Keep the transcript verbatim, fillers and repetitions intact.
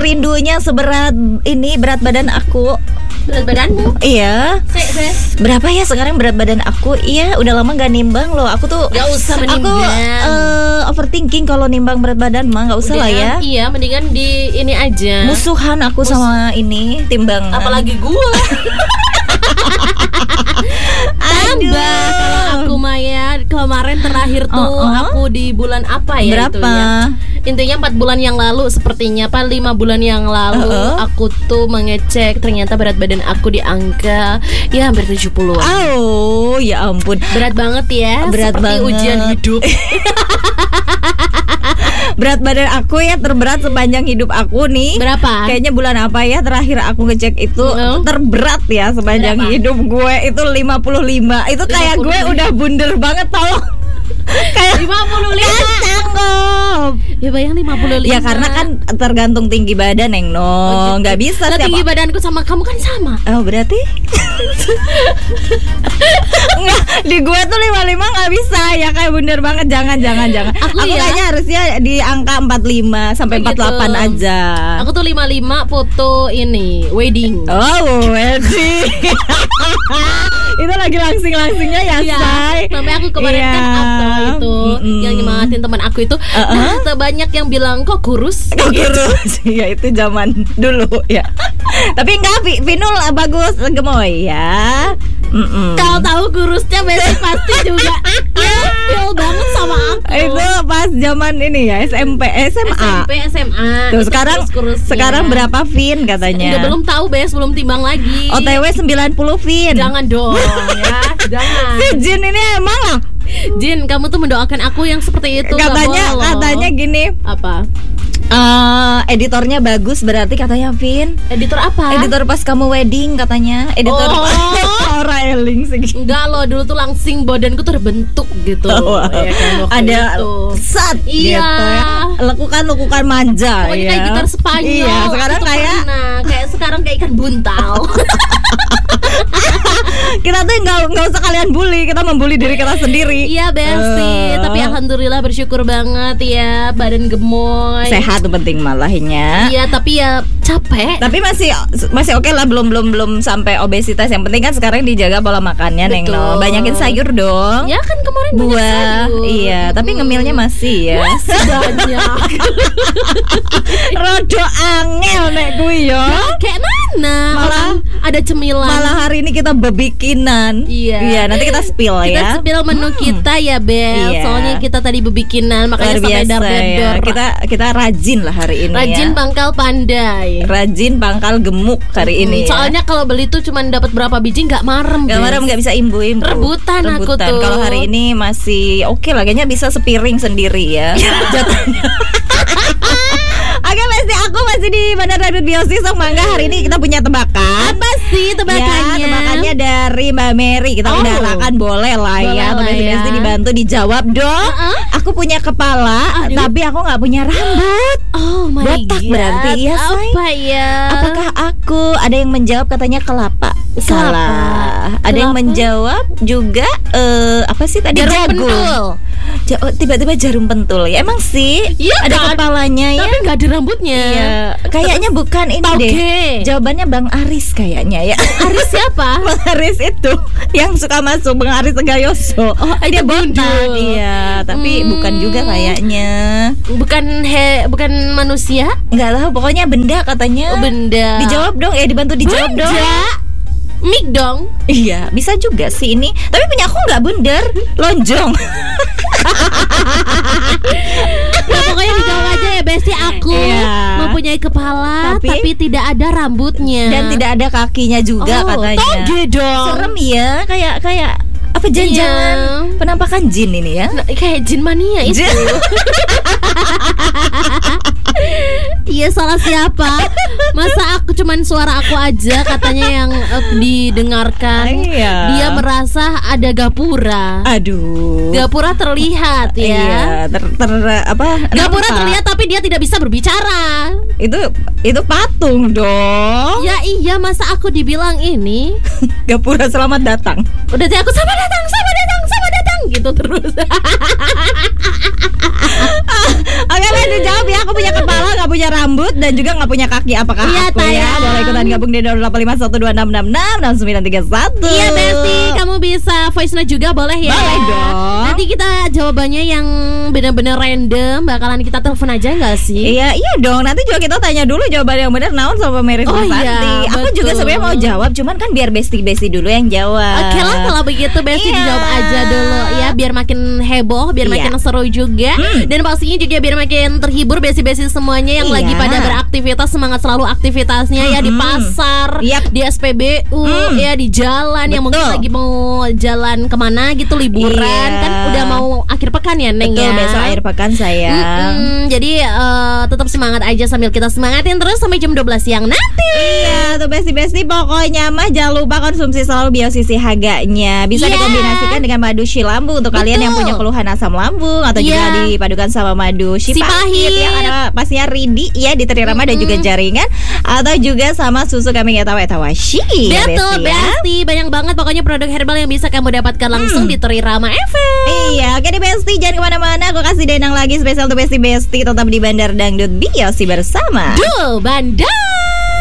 rindunya seberat ini berat badan aku. Berat badanmu? Iya. Se, se. Berapa ya sekarang berat badan aku? Iya, udah lama gak nimbang loh. Aku tuh Gak usah menimbang. Aku uh, overthinking kalau nimbang berat badan mah gak usah lah ya. Iya, mendingan di ini aja. Musuhan aku Mus- sama ini timbangan. Apalagi gua. Tambah kalau aku Maya kemarin terakhir tuh Uh-uh. aku di bulan apa ya Berapa? itu ya? Intinya empat bulan yang lalu sepertinya, apa lima bulan yang lalu Uh-uh. aku tuh mengecek, ternyata berat badan aku di angka ya hampir tujuh puluhan. Oh, ya ampun. Berat banget ya. Berat seperti banget. ujian hidup. Berat badan aku ya terberat sepanjang hidup aku nih. Berapa? Kayaknya bulan apa ya terakhir aku ngecek itu Uh-uh. terberat ya sepanjang Berapa? hidup gue itu lima puluh lima. Itu kayak gue lima puluh lima. udah bunder banget tau. Kayak lima puluh lima. Gak sanggup. Ya bayang lima puluh lima. Ya karena kan tergantung tinggi badan Neng No. Oh, gitu. Nggak bisa Lah, siapa. tinggi badanku sama kamu kan sama. Oh berarti Nggak, di gue tuh lima puluh lima nggak bisa. Ya kayak bunder banget. Jangan jangan jangan Aku Aku ya. kayaknya harusnya di angka empat puluh lima sampai Oh, empat puluh delapan gitu. aja. Aku tuh lima puluh lima foto ini wedding. Oh, wedding. Itu lagi langsing-langsingnya ya, Iya, Say. sampai aku kemarin Iya. kan atau itu Mm-mm. yang nyemangatin teman aku itu, Uh-uh. nah sebanyak yang bilang kok kurus. Kok kurus? Ya itu zaman dulu ya. Tapi enggak, Vi- Vinul bagus gemoy ya. Mm-mm. Kalau tahu kurusnya Besti pasti juga ya feel banget sama aku. Itu pas zaman ini ya S M P S M A. S M P S M A. Tuh itu sekarang kurus-kurusnya. sekarang berapa Vin katanya? Enggak, belum tahu Bes, belum timbang lagi. O T W sembilan puluh Vin. Jangan dong ya, jangan. Si Jin ini emang lah. Jin, kamu tuh mendoakan aku yang seperti itu. nggak Katanya boleh loh. katanya gini. Apa? eh editornya bagus berarti katanya Vin. Editor apa? Editor pas kamu wedding katanya. Editor Oh. Ora eling sih. Enggak loh, dulu tuh langsing badanku terbentuk gitu. Wow. Ya kan, waktu Ada itu. sat Iya. gitu ya. Lekukan-lekukan manja. Pokoknya ya. kayak gitar Spanyol. Iya, Aku sekarang tuh kayak pernah. kayak sekarang kayak ikan buntal. kita tuh nggak nggak usah kalian bully, kita membuli diri kita sendiri. Iya Besti, Eh. tapi alhamdulillah bersyukur banget ya, badan gemoy. Sehat tuh penting malahnya. Iya, tapi ya capek. Tapi masih masih oke lah, belum belum belum sampai obesitas. Yang penting kan sekarang dijaga pola makannya, Neng Betul. No. Banyakin sayur dong. Ya kan kemarin banyak Buah. sayur. Iya, tapi Mm-mm. ngemilnya masih ya. Masih banyak. Rodo angel nek kuwi yo. Kayak mana? Malah- Orang ada cemilan. Malah hari ini kita bebikinan. Iya. Iya, nanti kita spill Kita ya. spill menu kita ya Bel. Iya. Soalnya kita tadi bebikinan, makanya Luar sampai biasa dar-dar. ya. Kita kita rajin lah hari ini Rajin ya. pangkal pandai. Rajin pangkal gemuk hari ini. Hmm, Soalnya kalau beli tuh cuma dapat berapa biji nggak marem. Gak Bes. marah, nggak bisa imbu-imbu. Rebutan aku tuh. Kalau hari ini masih oke lah, kayaknya bisa sepiring sendiri ya. Jatuhnya. Oke, pasti aku masih di Bandara Rabbit Biosis Sok Mangga. Hari ini kita punya tebakan. Apa sih tebakannya? Ya, tebakannya dari Mbak Mary. Kita Oh. udahkan boleh lah Boleh ya. lah Tapi ya. Besti dibantu dijawab dong. Uh-uh. Aku punya kepala, Aduh. tapi aku nggak punya rambut. Oh my Botak god. berarti, iya, Say. Apa ya? Apakah aku? Ada yang menjawab katanya kelapa. Salah. Ada yang Kelapa? menjawab juga eh apa sih tadi? Jarum Jagung. pentul. Ja- oh, tiba-tiba jarum pentul. Ya emang sih. Iya ada kan? kepalanya ya. Tapi nggak ada rambutnya. Iya. Kayaknya bukan ini Tauge. deh. Jawabannya Bang Aris kayaknya ya. Aris siapa? Bang Aris itu yang suka masuk, Bang Aris Segayoso. Oh, dia itu botak. gundul. Iya, tapi Hmm. bukan juga kayaknya. Bukan he, bukan manusia? Nggak tahu, pokoknya benda katanya. Oh, benda. Dijawab dong, ya dibantu dijawab dong. Benda. Mik dong. Iya, bisa juga sih ini. Tapi punya aku nggak bundar, lonjong. Ya pokoknya dijawab aja ya Besti. Aku Iya. mempunyai kepala Tapi- tapi, tidak ada rambutnya. Dan tidak ada kakinya juga oh, katanya. Toge dong. Serem ya, kayak kayak apa jangan-jangan Iya. penampakan jin ini ya? Nah, kayak jin mania itu. Jin. Iya, salah siapa? Masa aku cuman suara aku aja katanya yang eh, didengarkan. Iya. Dia merasa ada gapura. Aduh. Gapura terlihat ya. Iya, ter, ter- apa? Gapura nampak. terlihat tapi dia tidak bisa berbicara. Itu itu patung dong. Ya iya, masa aku dibilang ini? Gapura selamat datang. Udah deh aku sama datang, sama datang, sama datang gitu terus. Oke lah, dijawab ya. Aku punya kepala, nggak nggak punya rambut dan juga nggak punya kaki, apakah Iya, aku ya? tayang. Boleh ikutan gabung di nol delapan lima satu dua enam enam enam enam sembilan tiga satu. Iya Besti, kamu bisa voice note juga boleh ya. Boleh dong. Nanti kita jawabannya yang benar-benar random bakalan kita telepon aja nggak sih? Iya, iya dong. Nanti juga kita tanya dulu jawaban yang benar naon sama Mary Oh Susanti. iya, Aku betul. juga sebenarnya mau jawab, cuman kan biar Besti-Besti dulu yang jawab. Oke lah kalau begitu Besti Iya. dijawab aja dulu ya, biar makin heboh, biar Iya. makin seru juga. Hmm. Dan pastinya juga biar makin terhibur Besti-Besti semuanya yang Iya. lagi pada beraktivitas, semangat selalu aktivitasnya ya di Mm-mm. pasar, Yap. di S P B U, Mm. ya di jalan yang mungkin Betul. lagi mau jalan kemana gitu liburan. Iya. Kan udah mau akhir pekan ya Neng Betul, ya. besok akhir pekan sayang. Mm-mm. Jadi eh, tetap semangat aja sambil kita semangatin terus sampai jam dua belas siang nanti. Iya, tuh Besti-Besti pokoknya mah jangan lupa konsumsi selalu Biosisi Haganya. Bisa Iya. dikombinasikan dengan madu Shilambu untuk kalian Betul. yang punya keluhan asam lambung atau Iya. juga dipadukan sama madu Si Sipahit pahit. yang ada pastinya Ridi ya di Terirama dan juga jaringan, atau juga sama susu kambing etawa etawashi. ya, Betul Besti, ya. Besti, banyak banget pokoknya produk herbal yang bisa kamu dapatkan langsung Hmm. di Terirama F M. Iya, oke deh Besti, jangan kemana-mana. Aku kasih denang lagi spesial untuk Besti-Besti. Tetap di Bandar Dangdut Biosi bersama Duh, Bandar.